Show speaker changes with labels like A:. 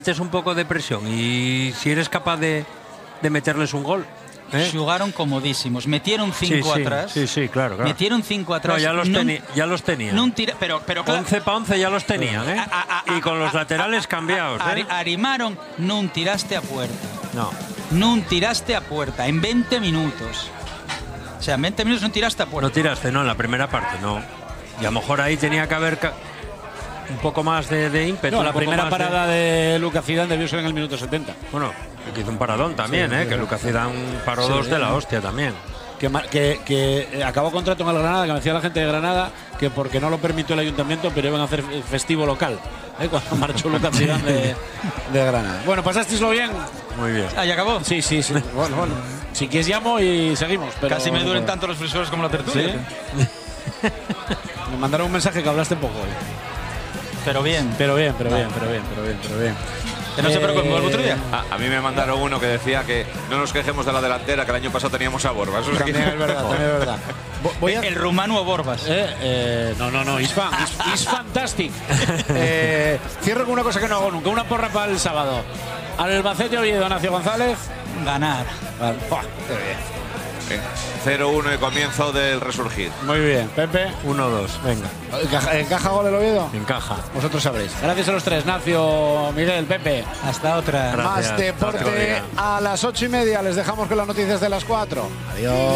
A: Es un poco de presión y si eres capaz de meterles un gol.
B: Jugaron comodísimos, metieron 5 atrás.
A: Sí, claro.
B: Metieron 5 atrás.
A: No, ya los tenían.
B: Pero
A: 11 para 11 ya los tenían, y con los laterales cambiados.
B: Arimaron, non tiraste a puerta.
A: No.
B: Non tiraste a puerta en 20 minutos. O sea, en 20 minutos no tiraste a puerta.
A: No tiraste, no, en la primera parte, no. Y a lo mejor ahí tenía que haber un poco más de ímpetu.
C: No, la primera parada de Lucas Zidane debió ser en el minuto 70.
A: Bueno, que hizo un paradón también, que Lucas Zidane paró dos de la hostia también.
C: Que acabó contrato en el Granada, que me decía la gente de Granada que porque no lo permitió el ayuntamiento, pero iban a hacer festivo local, cuando marchó Lucas Zidane de Granada. Bueno, ¿pasasteislo bien?
A: Muy bien.
B: ¿Ya acabó?
C: Sí. Bueno. Si quieres llamo y seguimos. Pero
B: casi me duelen tanto los frisores como la tertulia.
C: ¿Sí? Me mandaron un mensaje que hablaste poco hoy.
B: Pero bien.
C: Pero bien.
B: Que no se preocupen, ¿el otro día?
D: A mí me mandaron uno que decía que no nos quejemos de la delantera, que el año pasado teníamos a Borbas.
C: También es verdad.
B: El rumano a Borbas.
C: No, is fantastic. Cierro con una cosa que no hago nunca, una porra para el sábado. Albacete Oviedo, Nacio González.
B: Ganar.
C: Vale. Qué bien.
D: 0-1 de comienzo del resurgir.
C: Muy bien, Pepe.
A: 1-2, venga.
C: ¿Encaja gol el Oviedo?
A: Encaja.
C: Vosotros sabréis. Gracias a los tres, Nacio, Miguel, Pepe.
B: Hasta otra.
A: Gracias.
C: Más deporte a las 8:30. Les dejamos con las noticias de las 4. Adiós.